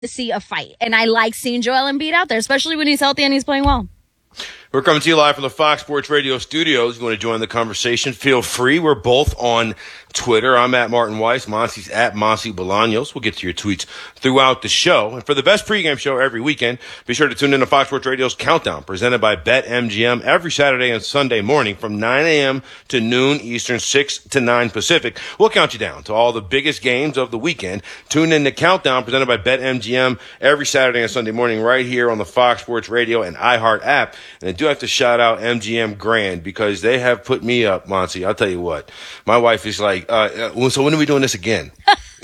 to see a fight. And I like seeing Joel Embiid out there, especially when he's healthy and he's playing well. We're coming to you live from the Fox Sports Radio studios. If you want to join the conversation, feel free. We're both on Twitter. I'm at Martin Weiss. Monsi's at Monsi Bolaños. We'll get to your tweets throughout the show. And for the best pregame show every weekend, be sure to tune in to Fox Sports Radio's Countdown, presented by BetMGM, every Saturday and Sunday morning from 9 a.m. to noon Eastern, 6 to 9 Pacific. We'll count you down to all the biggest games of the weekend. Tune in to Countdown, presented by BetMGM, every Saturday and Sunday morning right here on the Fox Sports Radio and iHeart app. And I do have to shout out MGM Grand because they have put me up, Monty. I'll tell you what. My wife is like, so when are we doing this again?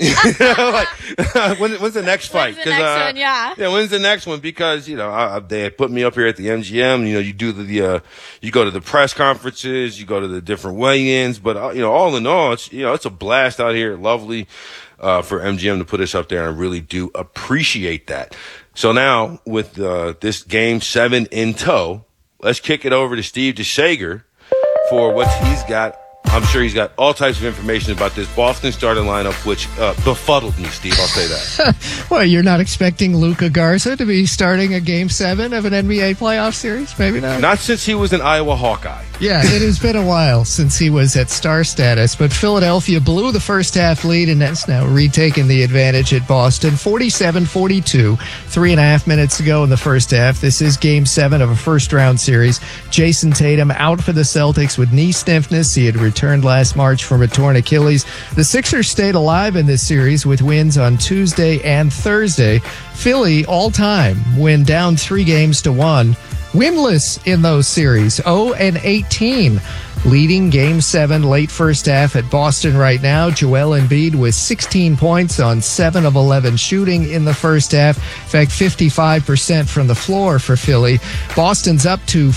Like, when's the next fight? When's the next one? Yeah. Yeah, when's the next one? Because, they put me up here at the MGM. You do you go to the press conferences, you go to the different weigh-ins, but, all in all, it's a blast out here. Lovely, for MGM to put us up there. And I really do appreciate that. So now with, this game 7 in tow, let's kick it over to Steve DeShager for what he's got. I'm sure he's got all types of information about this Boston starting lineup, which befuddled me, Steve. I'll say that. Well, you're not expecting Luka Garza to be starting a Game 7 of an NBA playoff series? Maybe not. Not since he was an Iowa Hawkeye. Yeah, it has been a while since he was at star status, but Philadelphia blew the first half lead and has now retaken the advantage at Boston. 47-42, 3.5 minutes to go in the first half. This is Game 7 of a first-round series. Jason Tatum out for the Celtics with knee stiffness. He had returned last March from a torn Achilles. The Sixers stayed alive in this series with wins on Tuesday and Thursday. Philly, all-time, win down 3-1, winless in those series, 0-18. Leading Game 7 late first half at Boston right now. Joel Embiid with 16 points on 7 of 11 shooting in the first half. In fact, 55% from the floor for Philly. Boston's up to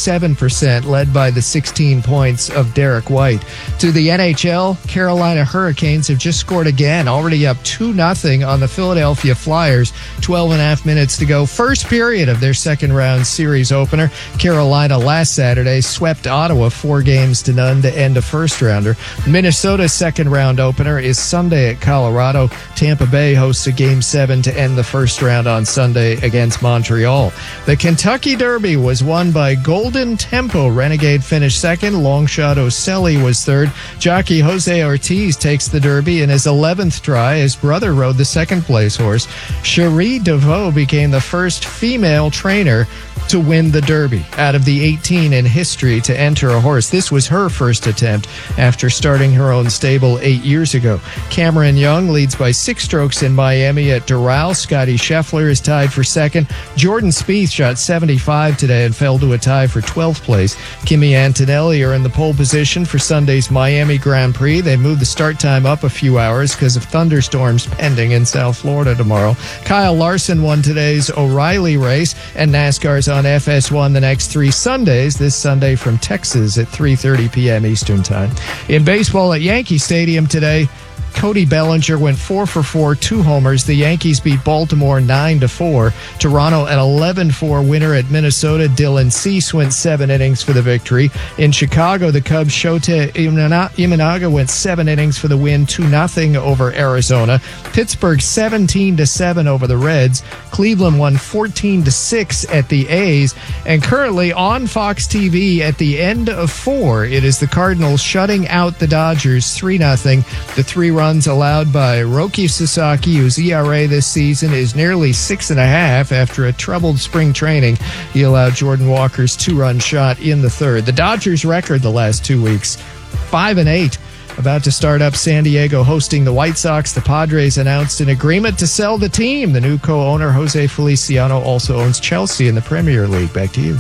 47%, led by the 16 points of Derek White. To the NHL, Carolina Hurricanes have just scored again, already up 2-0 on the Philadelphia Flyers. 12.5 minutes to go. First period of their second round series opener. Carolina last Saturday swept Ottawa 4-0 to end a first rounder. Minnesota's second round opener is Sunday at Colorado. Tampa Bay hosts a Game 7 to end the first round on Sunday against Montreal. The Kentucky Derby was won by Golden Tempo. Renegade finished second. Longshot Ocelli was third. Jockey Jose Ortiz takes the Derby in his 11th try. His brother rode the second place horse. Cherie DeVoe became the first female trainer to win the Derby out of the 18 in history to enter a horse. This was her first attempt after starting her own stable 8 years ago. Cameron Young leads by 6 strokes in Miami at Doral. Scotty Scheffler is tied for second. Jordan Spieth shot 75 today and fell to a tie for 12th place. Kimi Antonelli are in the pole position for Sunday's Miami Grand Prix. They moved the start time up a few hours because of thunderstorms pending in South Florida tomorrow. Kyle Larson won today's O'Reilly race, and NASCAR's on FS1 the next 3 Sundays. This Sunday from Texas at 3:30 p.m. Eastern Time. In baseball at Yankee Stadium today, Cody Bellinger went 4 for 4, 2 homers. The Yankees beat Baltimore 9-4. Toronto an 11-4 winner at Minnesota. Dylan Cease went 7 innings for the victory. In Chicago, the Cubs' Shota Imanaga went 7 innings for the win, 2-0 over Arizona. Pittsburgh 17-7 over the Reds. Cleveland won 14-6 at the A's. And currently on Fox TV at the end of 4, it is the Cardinals shutting out the Dodgers 3-0. The 3 runs allowed by Roki Sasaki, whose ERA this season is nearly 6.5 after a troubled spring training. He allowed Jordan Walker's 2-run shot in the third. The Dodgers' record the last 2 weeks, 5-8. About to start up San Diego hosting the White Sox. The Padres announced an agreement to sell the team. The new co-owner, Jose Feliciano, also owns Chelsea in the Premier League. Back to you.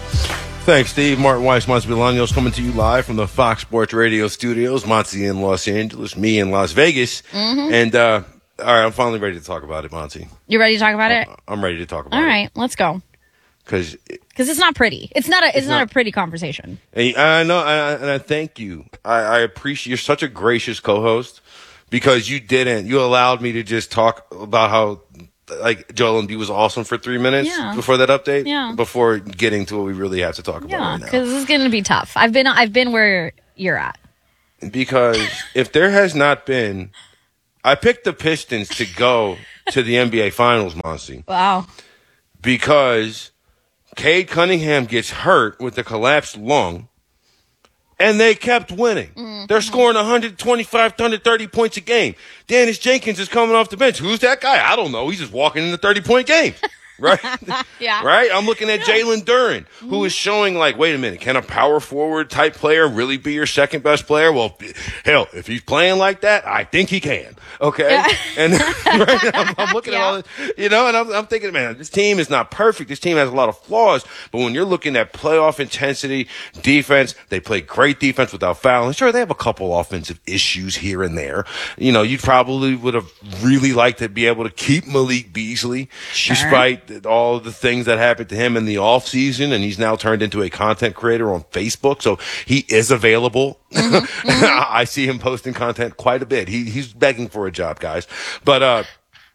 Thanks, Steve. Martin Weiss, Monty Bolaños coming to you live from the Fox Sports Radio studios. Monty in Los Angeles, me in Las Vegas. Mm-hmm. And, all right, I'm finally ready to talk about it, Monty. You ready to talk about it? I'm ready to talk about it. All right, let's go. Because it's not pretty. It's not a pretty conversation. And I know, and I thank you. I appreciate, you're such a gracious co-host because you allowed me to just talk about how, like, Joel Embiid was awesome for 3 minutes before that update, before getting to what we really have to talk about right now. Because this is going to be tough. I've been where you're at. Because if there has not been, I picked the Pistons to go to the NBA Finals, Monty. Wow. Because Cade Cunningham gets hurt with a collapsed lung, and they kept winning. They're scoring 125, 130 points a game. Dennis Jenkins is coming off the bench. Who's that guy? I don't know. He's just walking in the 30-point game. Right? Yeah. Right? I'm looking at Jalen Duren, who is showing like, wait a minute, can a power forward type player really be your second best player? Well, hell, if he's playing like that, I think he can. Okay. Yeah. And right, I'm looking at all this, and I'm thinking, man, this team is not perfect. This team has a lot of flaws. But when you're looking at playoff intensity, defense, they play great defense without fouling. Sure, they have a couple offensive issues here and there. You probably would have really liked to be able to keep Malik Beasley, despite all of the things that happened to him in the offseason, and he's now turned into a content creator on Facebook, so he is available. I see him posting content quite a bit. He's begging for a job, guys. But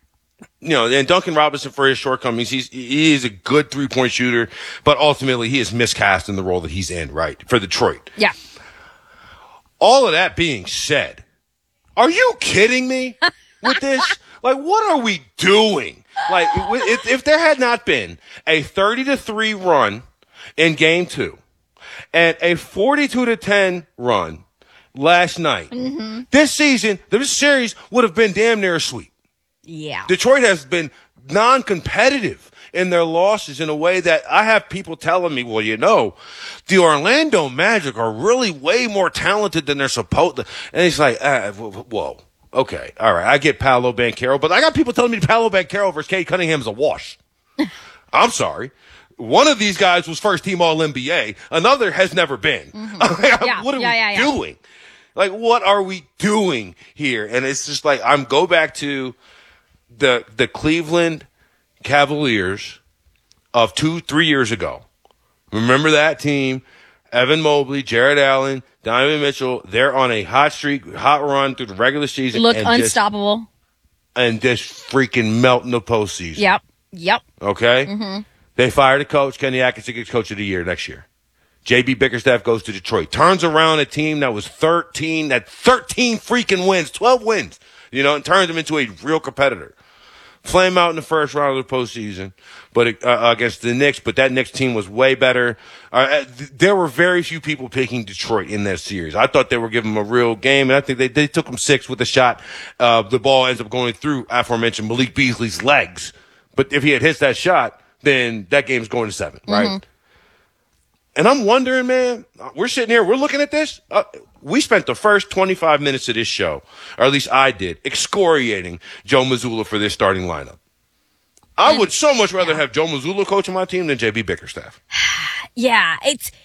and Duncan Robinson, for his shortcomings, he is a good 3-point shooter, but ultimately he is miscast in the role that he's in, right, for Detroit. Yeah. All of that being said, are you kidding me with this? Like, what are we doing? Like, if there had not been a 30-3 run in Game 2 and a 42-10 run last night, this series would have been damn near a sweep. Yeah. Detroit has been non-competitive in their losses in a way that I have people telling me, well, the Orlando Magic are really way more talented than they're supposed to. And it's like, whoa. Okay, all right, I get Paolo Banchero, but I got people telling me Paolo Banchero versus Cade Cunningham is a wash. I'm sorry. One of these guys was first-team All-NBA. Another has never been. What are we doing? Like, what are we doing here? And it's just like, go back to the Cleveland Cavaliers of 2-3 years ago. Remember that team? Evan Mobley, Jared Allen, Donovan Mitchell, they're on a hot streak, hot run through the regular season. Look unstoppable. And just freaking melt in the postseason. Yep. Okay? They fired a coach. Kenny Atkinson gets coach of the year next year. J.B. Bickerstaff goes to Detroit. Turns around a team that was 13 freaking wins, 12 wins, and turns them into a real competitor. Flame out in the first round of the postseason, but against the Knicks. But that Knicks team was way better. There were very few people picking Detroit in that series. I thought they were giving them a real game, and I think they took them 6 with a shot. The ball ends up going through aforementioned Malik Beasley's legs. But if he had hit that shot, then that game's going to 7, right? And I'm wondering, man, we're sitting here, we're looking at this. We spent the first 25 minutes of this show, or at least I did, excoriating Joe Mazzulla for this starting lineup. I would so much rather have Joe Mazzulla coaching my team than J.B. Bickerstaff. Yeah,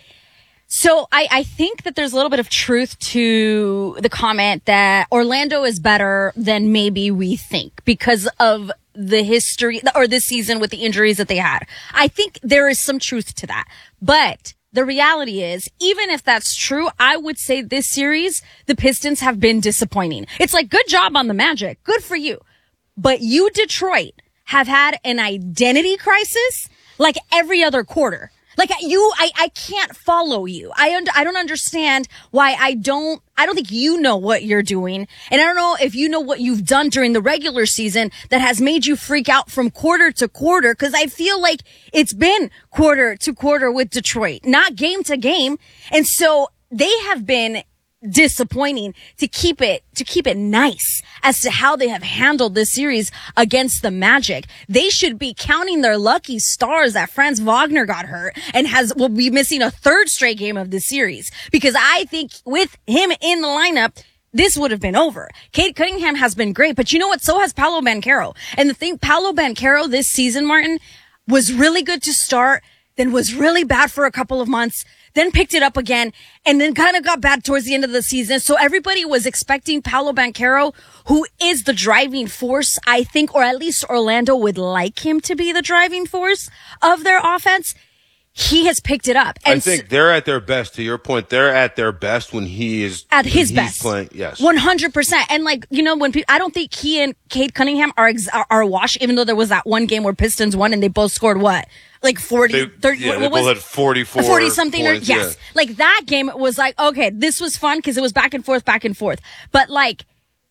so I think that there's a little bit of truth to the comment that Orlando is better than maybe we think because of the history or this season with the injuries that they had. I think there is some truth to that. But the reality is, even if that's true, I would say this series, the Pistons have been disappointing. It's like, good job on the Magic. Good for you. But you, Detroit, have had an identity crisis like every other quarter. Like I can't follow you. I don't understand why I don't think you know what you're doing. And I don't know if you know what you've done during the regular season that has made you freak out from quarter to quarter. Cause I feel like it's been quarter to quarter with Detroit, not game to game. And so they have been disappointing to keep it nice as to how they have handled this series against the Magic. They should be counting their lucky stars that Franz Wagner got hurt and will be missing a 3rd straight game of the series, because I think with him in the lineup, this would have been over. Cade Cunningham has been great, but you know what? So has Paolo Banchero. And the thing, Paolo Banchero this season, Martin, was really good to start, then was really bad for a couple of months, then picked it up again, and then kind of got bad towards the end of the season. So everybody was expecting Paolo Banchero, who is the driving force, I think, or at least Orlando would like him to be the driving force of their offense. He has picked it up. And I think they're at their best. To your point, they're at their best when he is at his best. Playing, yes, 100%. And when I don't think he and Cade Cunningham are a wash. Even though there was that one game where Pistons won and they both scored what? Like 40, 30, yeah, what was both had 44 40 something points, yes. Yeah. Like that game, it was like, okay, this was fun because it was back and forth. But like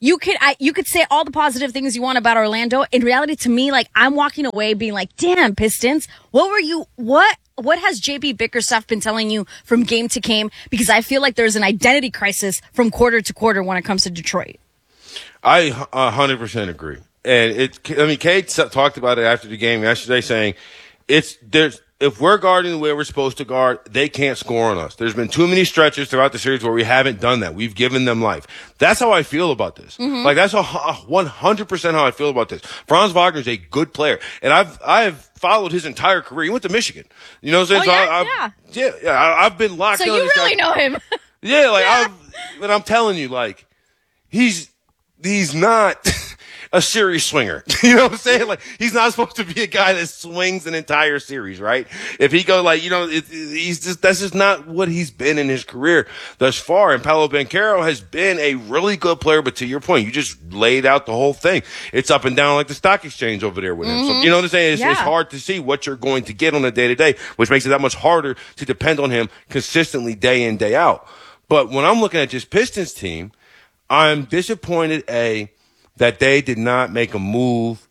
you could say all the positive things you want about Orlando. In reality, to me, like, I'm walking away being like, damn, Pistons, what has JB Bickerstaff been telling you from game to game? Because I feel like there's an identity crisis from quarter to quarter when it comes to Detroit. I 100% agree. And Cade talked about it after the game yesterday, saying if we're guarding the way we're supposed to guard, they can't score on us. There's been too many stretches throughout the series where we haven't done that. We've given them life. That's how I feel about this. Mm-hmm. Like, that's 100% how I feel about this. Franz Wagner's a good player, and I've followed his entire career. He went to Michigan. You know what I'm saying? I've been locked. So you really know him? Yeah, like but I'm telling you, like, he's not a series swinger. You know what I'm saying? Like, he's not supposed to be a guy that swings an entire series, right? If he goes, like, that's just not what he's been in his career thus far. And Paolo Banchero has been a really good player, but to your point, you just laid out the whole thing. It's up and down like the stock exchange over there with him. So, you know what I'm saying? It's hard to see what you're going to get on a day-to-day, which makes it that much harder to depend on him consistently day in, day out. But when I'm looking at this Pistons team, I'm disappointed, that they did not make a move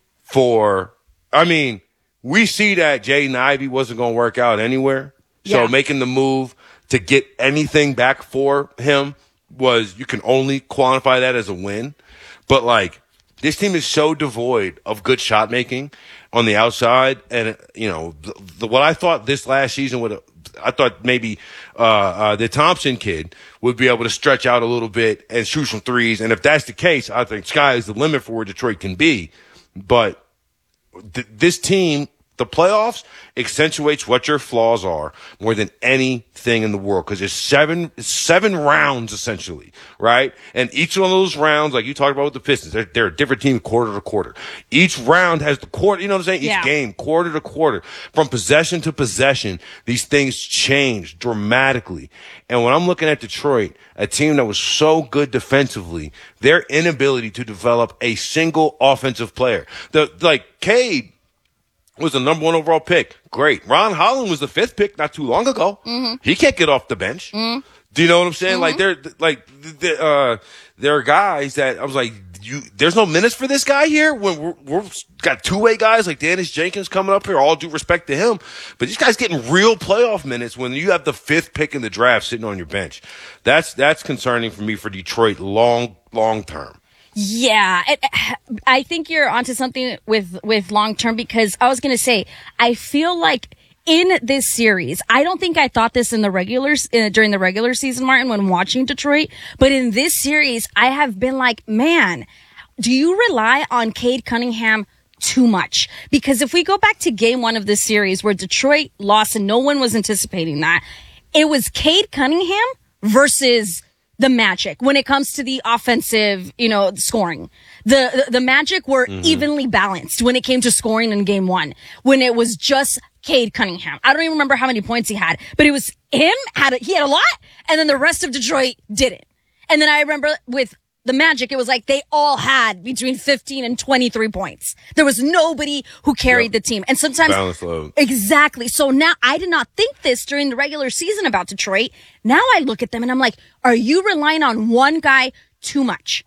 we see that Jaden Ivey wasn't going to work out anywhere. So making the move to get anything back for him you can only quantify that as a win. But, like, this team is so devoid of good shot making on the outside. And, what I thought this last season I thought maybe the Thompson kid would be able to stretch out a little bit and shoot some threes. And if that's the case, I think sky is the limit for where Detroit can be. But this team, the playoffs, accentuates what your flaws are more than anything in the world, because there's seven rounds essentially, right? And each one of those rounds, like you talked about with the Pistons, they're a different team quarter to quarter. Each round has the quarter, you know what I'm saying? Each game, quarter to quarter, from possession to possession, these things change dramatically. And when I'm looking at Detroit, a team that was so good defensively, their inability to develop a single offensive player, Cade was the number 1 overall pick. Great. Ron Holland was the 5th pick not too long ago. Mm-hmm. He can't get off the bench. Mm-hmm. Do you know what I'm saying? Mm-hmm. There are guys that I was like, there's no minutes for this guy here when we're got two-way guys like Dennis Jenkins coming up here. All due respect to him, but these guys getting real playoff minutes when you have the 5th pick in the draft sitting on your bench. That's concerning for me for Detroit long term. Yeah, I think you're onto something with long term, because I was going to say, I feel like in this series, I don't think I thought this in the during the regular season, Martin, when watching Detroit, but in this series, I have been like, man, do you rely on Cade Cunningham too much? Because if we go back to game 1 of this series where Detroit lost and no one was anticipating that, it was Cade Cunningham versus the Magic when it comes to the offensive, scoring. The Magic were evenly balanced when it came to scoring in game 1, when it was just Cade Cunningham. I don't even remember how many points he had, but it was him, he had a lot, and then the rest of Detroit didn't. And then I remember with the Magic, it was like they all had between 15 and 23 points. There was nobody who carried the team. And sometimes, balance load. Exactly. So now I did not think this during the regular season about Detroit. Now I look at them and I'm like, are you relying on one guy too much?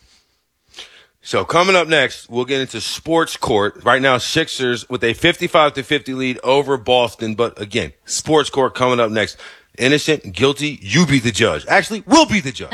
So coming up next, we'll get into Sports Court. Right now, Sixers with a 55-50 lead over Boston. But again, Sports Court coming up next. Innocent, guilty, you be the judge. Actually, we'll be the judge.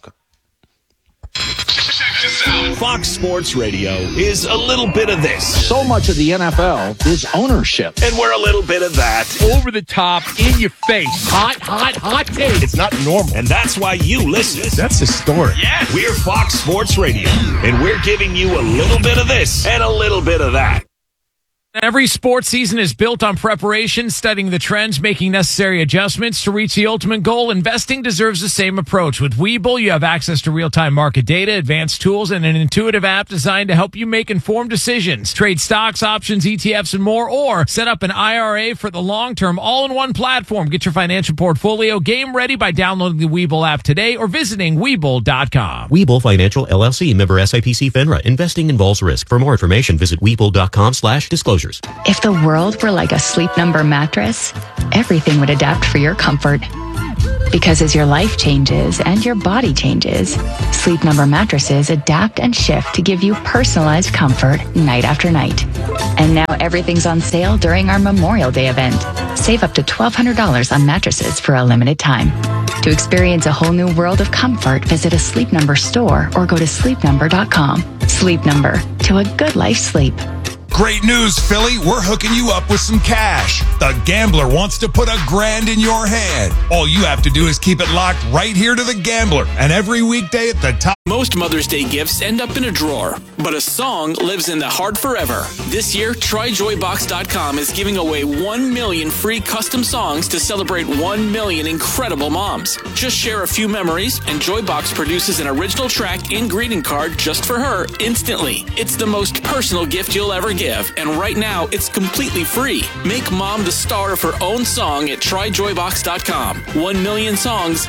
Fox Sports Radio is a little bit of this. So much of the NFL is ownership. And we're a little bit of that. Over the top, in your face. Hot take. It's not normal. And that's why you listen. That's historic. Yes. We're Fox Sports Radio. And we're giving you a little bit of this and a little bit of that. Every sports season is built on preparation, studying the trends, making necessary adjustments to reach the ultimate goal. Investing deserves the same approach. With Webull, you have access to real-time market data, advanced tools, and an intuitive app designed to help you make informed decisions. Trade stocks, options, ETFs, and more, or set up an IRA for the long term, all in one platform. Get your financial portfolio game ready by downloading the Webull app today or visiting Webull.com. Webull Financial LLC, member SIPC FINRA. Investing involves risk. For more information, visit Webull.com/disclosures. If the world were like a Sleep Number mattress, everything would adapt for your comfort. Because as your life changes and your body changes, Sleep Number mattresses adapt and shift to give you personalized comfort night after night. And now everything's on sale during our Memorial Day event. Save up to $1,200 on mattresses for a limited time. To experience a whole new world of comfort, visit a Sleep Number store or go to sleepnumber.com. Sleep Number, to a good life sleep. Great news, Philly. We're hooking you up with some cash. The Gambler wants to put $1,000 in your hand. All you have to do is keep it locked right here to the Gambler. And every weekday at the top. Most Mother's Day gifts end up in a drawer, but a song lives in the heart forever. This year, TryJoyBox.com is giving away 1 million free custom songs to celebrate 1 million incredible moms. Just share a few memories, and Joybox produces an original track and greeting card just for her instantly. It's the most personal gift you'll ever give, and right now, it's completely free. Make mom the star of her own song at TryJoyBox.com. 1 million songs,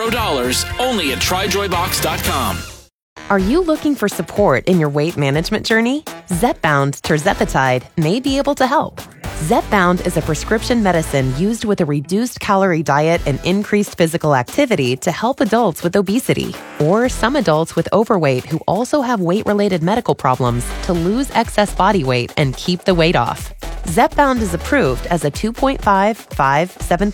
$0, only at TryJoyBox.com. Are you looking for support in your weight management journey? Zepbound tirzepatide may be able to help. Zepbound is a prescription medicine used with a reduced calorie diet and increased physical activity to help adults with obesity, or some adults with overweight who also have weight-related medical problems to lose excess body weight and keep the weight off. Zepbound is approved as a 2.5, 5,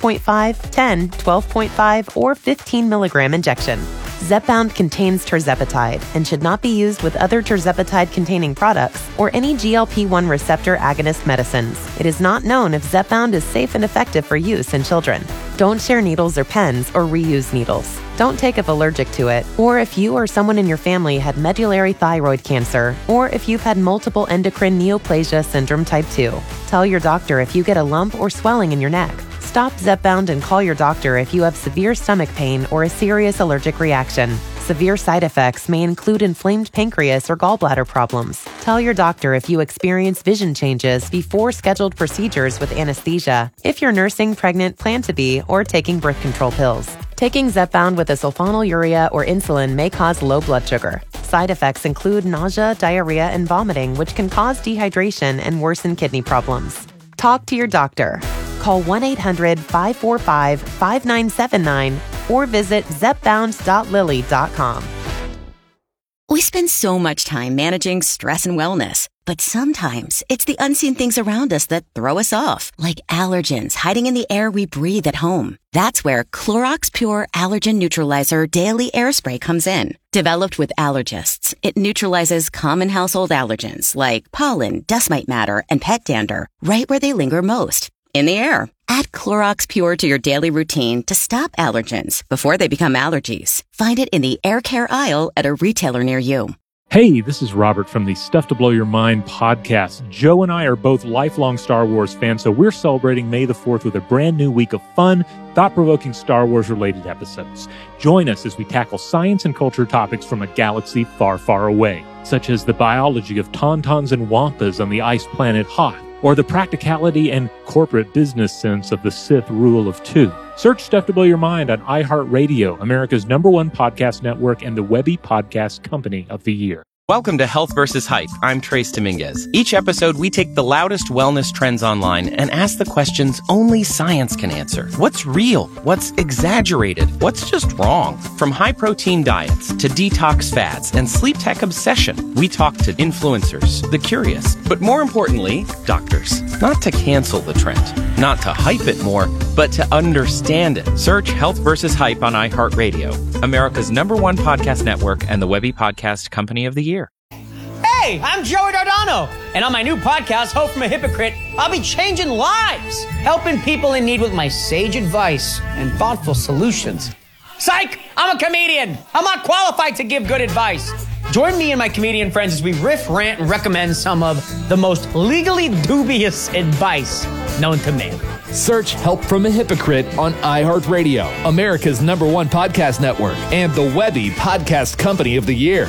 7.5, 10, 12.5, or 15 milligram injection. Zepbound contains tirzepatide and should not be used with other tirzepatide-containing products or any GLP-1 receptor agonist medicines. It is not known if Zepbound is safe and effective for use in children. Don't share needles or pens or reuse needles. Don't take if allergic to it, or if you or someone in your family had medullary thyroid cancer, or if you've had multiple endocrine neoplasia syndrome type 2. Tell your doctor if you get a lump or swelling in your neck. Stop Zepbound and call your doctor if you have severe stomach pain or a serious allergic reaction. Severe side effects may include inflamed pancreas or gallbladder problems. Tell your doctor if you experience vision changes before scheduled procedures with anesthesia, if you're nursing, pregnant, plan to be, or taking birth control pills. Taking Zepbound with a sulfonylurea or insulin may cause low blood sugar. Side effects include nausea, diarrhea, and vomiting, which can cause dehydration and worsen kidney problems. Talk to your doctor. Call 1-800-545-5979 or visit zepbound.lilly.com. We spend so much time managing stress and wellness, but sometimes it's the unseen things around us that throw us off, like allergens hiding in the air we breathe at home. That's where Clorox Pure Allergen Neutralizer Daily Air Spray comes in. Developed with allergists, it neutralizes common household allergens like pollen, dust mite matter, and pet dander right where they linger most, in the air. Add Clorox Pure to your daily routine to stop allergens before they become allergies. Find it in the air care aisle at a retailer near you. Hey, this is Robert from the Stuff to Blow Your Mind podcast. Joe and I are both lifelong Star Wars fans, so we're celebrating May the 4th with a brand new week of fun, thought-provoking Star Wars-related episodes. Join us as we tackle science and culture topics from a galaxy far, far away, such as the biology of tauntauns and wampas on the ice planet Hoth, or the practicality and corporate business sense of the Sith rule of two. Search Stuff to Blow Your Mind on iHeartRadio, America's #1 podcast network and the Webby Podcast Company of the Year. Welcome to Health vs. Hype. I'm Trace Dominguez. Each episode, we take the loudest wellness trends online and ask the questions only science can answer. What's real? What's exaggerated? What's just wrong? From high-protein diets to detox fads and sleep tech obsession, we talk to influencers, the curious, but more importantly, doctors. Not to cancel the trend, not to hype it more, but to understand it. Search Health vs. Hype on iHeartRadio, America's #1 podcast network and the Webby Podcast Company of the Year. Hey, I'm Joey Dardano, and on my new podcast, Hope from a Hypocrite, I'll be changing lives, helping people in need with my sage advice and thoughtful solutions. Psych! I'm a comedian. I'm not qualified to give good advice. Join me and my comedian friends as we riff, rant, and recommend some of the most legally dubious advice known to man. Search Help from a Hypocrite on iHeartRadio, America's #1 podcast network, and the Webby Podcast Company of the Year.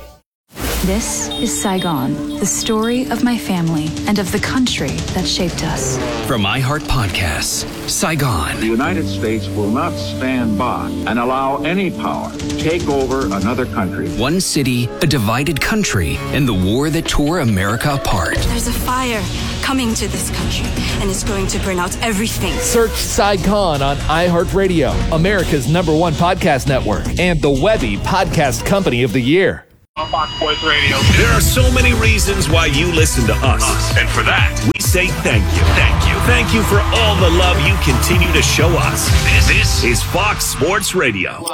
This is Saigon, the story of my family and of the country that shaped us. From iHeart Podcasts, Saigon. The United States will not stand by and allow any power to take over another country. One city, a divided country, and the war that tore America apart. There's a fire coming to this country, and it's going to burn out everything. Search Saigon on iHeartRadio, America's #1 podcast network, and the Webby Podcast Company of the Year. On Fox Sports Radio. There are so many reasons why you listen to us. And for that, we say thank you. Thank you. Thank you for all the love you continue to show us. This is Fox Sports Radio.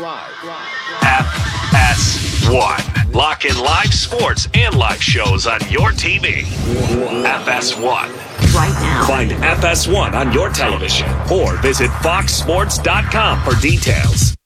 FS1. Lock in live sports and live shows on your TV. FS1. Right now. Find FS1 on your television or visit foxsports.com for details.